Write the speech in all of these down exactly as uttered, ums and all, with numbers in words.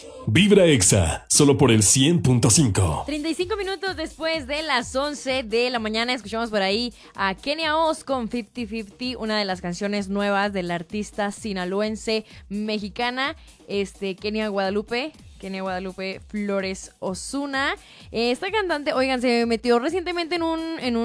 Vibra Exa, solo por el cien punto cinco. treinta y cinco minutos después de las once de la mañana, escuchamos por ahí a Kenia Oz con cincuenta cincuenta, una de las canciones nuevas de la artista sinaloense mexicana, este, Kenia Guadalupe. Kenia Guadalupe Flores Osuna. Eh, esta cantante, oigan, se metió recientemente en un, en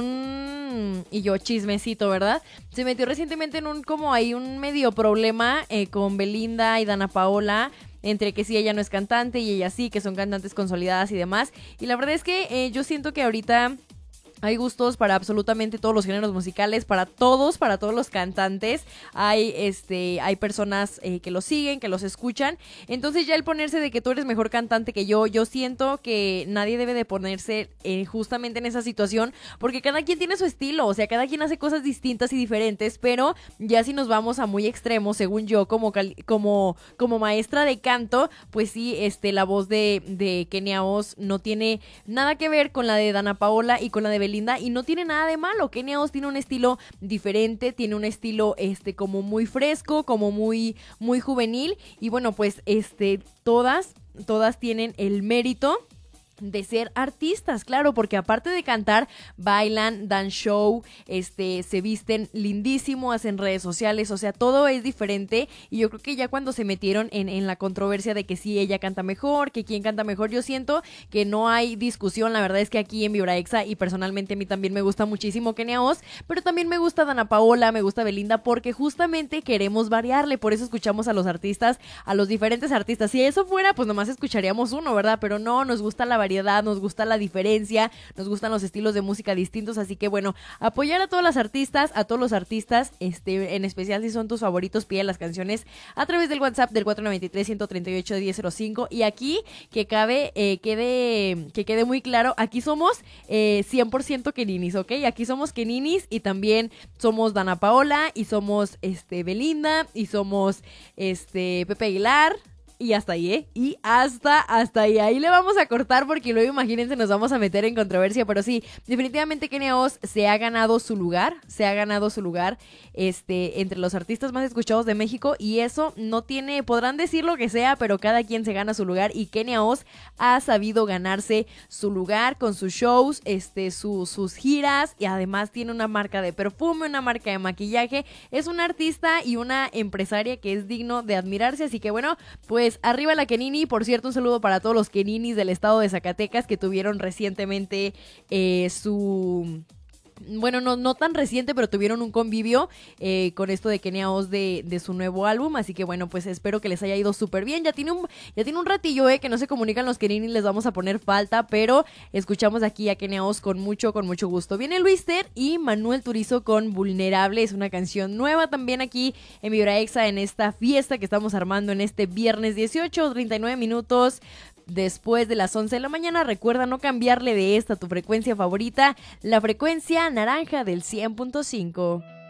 un, y yo chismecito, ¿verdad? Se metió recientemente en un, como hay un medio problema eh, con Belinda y Dana Paola, entre que sí, ella no es cantante y ella sí, que son cantantes consolidadas y demás. Y la verdad es que eh, yo siento que ahorita hay gustos para absolutamente todos los géneros musicales, para todos, para todos los cantantes. Hay este, hay personas eh, que los siguen, que los escuchan. Entonces ya el ponerse de que tú eres mejor cantante que yo, yo siento que nadie debe de ponerse eh, justamente en esa situación, porque cada quien tiene su estilo, o sea, cada quien hace cosas distintas y diferentes, pero ya si nos vamos a muy extremos, según yo, como como como maestra de canto, pues sí, este, la voz de, de Kenia Oz no tiene nada que ver con la de Dana Paola y con la de Belinda. Linda, y no tiene nada de malo. Kenia Oz tiene un estilo diferente, tiene un estilo este como muy fresco, como muy muy juvenil, y bueno, pues este todas todas tienen el mérito de ser artistas, claro, porque aparte de cantar, bailan, dan show, este, se visten lindísimo, hacen redes sociales, o sea, todo es diferente. Y yo creo que ya cuando se metieron en, en la controversia de que sí, ella canta mejor, que quién canta mejor, yo siento que no hay discusión. La verdad es que aquí en Vibra Exa, y personalmente a mí también me gusta muchísimo Kenia Oz, pero también me gusta Dana Paola, me gusta Belinda, porque justamente queremos variarle, por eso escuchamos a los artistas, a los diferentes artistas. Si eso fuera, pues nomás escucharíamos uno, ¿verdad? Pero no, nos gusta la variedad, nos gusta la diferencia, nos gustan los estilos de música distintos, así que bueno, apoyar a todas las artistas, a todos los artistas, este, en especial si son tus favoritos, pide las canciones a través del WhatsApp del cuatro nueve tres, uno tres ocho, uno cero cero cinco, y aquí que cabe, eh, quede, que quede muy claro, aquí somos eh, cien por ciento Keninis, ¿ok? Aquí somos Keninis y también somos Dana Paola y somos este, Belinda y somos este, Pepe Aguilar. Y hasta ahí, ¿eh? Y hasta, hasta ahí. Ahí le vamos a cortar porque luego, imagínense, nos vamos a meter en controversia. Pero sí, definitivamente Kenia Oz se ha ganado su lugar. Se ha ganado su lugar este, entre los artistas más escuchados de México. Y eso no tiene, podrán decir lo que sea, pero cada quien se gana su lugar. Y Kenia Oz ha sabido ganarse su lugar con sus shows, este, su, sus giras. Y además tiene una marca de perfume, una marca de maquillaje. Es una artista y una empresaria que es digno de admirarse. Así que bueno, pues arriba la Kenini. Por cierto, un saludo para todos los Keninis del estado de Zacatecas que tuvieron recientemente eh, su... Bueno, no, no tan reciente, pero tuvieron un convivio eh, con esto de Kenia Oz de, de su nuevo álbum. Así que bueno, pues espero que les haya ido súper bien. Ya tiene un, ya tiene un ratillo eh, que no se comunican los Keninis, les vamos a poner falta, pero escuchamos aquí a Kenia Oz con mucho, con mucho gusto. Viene Luis Ter y Manuel Turizo con Vulnerable. Es una canción nueva también aquí en Vibra Exa, en esta fiesta que estamos armando en este viernes dieciocho, treinta y nueve minutos después de las once de la mañana. Recuerda no cambiarle de esta tu frecuencia favorita, la frecuencia naranja del cien punto cinco.